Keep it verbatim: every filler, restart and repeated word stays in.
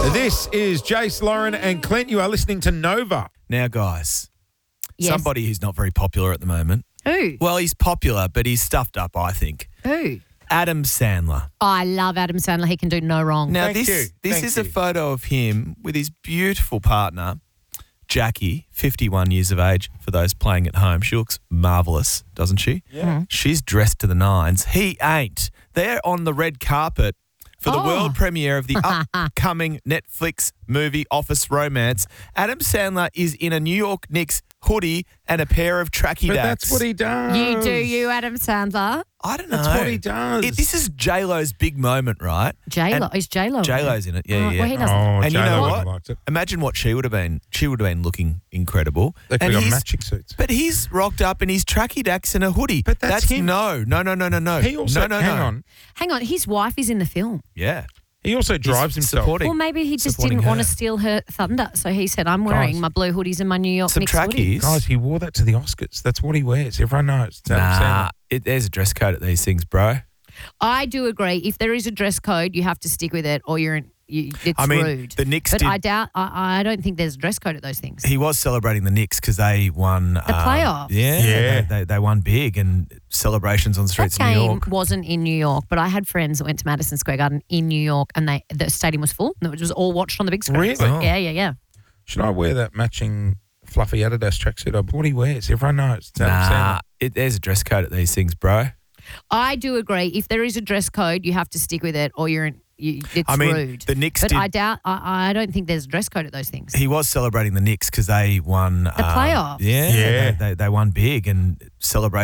This is Jace, Lauren and Clint. You are listening to Nova. Now, guys, Yes. somebody who's not very popular at the moment. Who? Well, he's popular, but he's stuffed up, I think. Who? Adam Sandler. I love Adam Sandler. He can do no wrong. Now, Thank this you. this Thank is you. a photo of him with his beautiful partner, Jackie, fifty-one years of age, for those playing at home. She looks marvellous, doesn't she? Yeah. She's dressed to the nines. He ain't. They're on the red carpet for the Oh. world premiere of the upcoming Netflix movie Office Romance. Adam Sandler is in a New York Knicks hoodie and a pair of tracky But dacks. that's what he does. You do, you, Adam Sandler. I don't know. That's what he does. It- this is J-Lo's big moment, right? J-Lo. And Is J-Lo? J-Lo's in it, yeah, Oh, yeah. well, he doesn't. Oh, And you J-Lo know wouldn't have what? liked it. Imagine what she would have been. She would have been looking incredible. They could And have got he's- matching suits. But he's rocked up in his tracky dacks and a hoodie. But that's him. no, no, no, no, no, no. He also, no, no, hang no. on, Hang on, his wife is in the film. Yeah. he also drives He's himself. supporting- Well, maybe he just supporting didn't want her. to steal her thunder. So he said, I'm wearing Guys. my blue hoodies and my New York Some Knicks hoodie. trackies. Guys, he wore that to the Oscars. That's what he wears. Everyone knows. It's Adam Nah, Sandler. it, there's a dress code at these things, bro. I do agree. If there is a dress code, you have to stick with it or you're in, you, it's I mean, rude. the Knicks but did- I doubt, I, I don't think there's a dress code at those things. He was celebrating the Knicks because they won the playoffs. Yeah, Yeah. They, they, they won big and celebrations on the streets That of New game York. wasn't in New York, but I had friends that went to Madison Square Garden in New York and they the stadium was full and it was all watched on the big screen. Really? So, Oh. yeah, yeah, yeah. Should I wear that matching fluffy Adidas tracksuit? I- What he wears. Everyone knows. It's Adam Nah, Sandler. it, there's a dress code at these things, bro. I do agree. If there is a dress code, you have to stick with it or you're in, you, it's I mean, rude. the Knicks but did- I doubt, I, I don't think there's a dress code at those things. He was celebrating the Knicks because they won the playoffs. Yeah, Yeah. They, they, they won big and celebrated.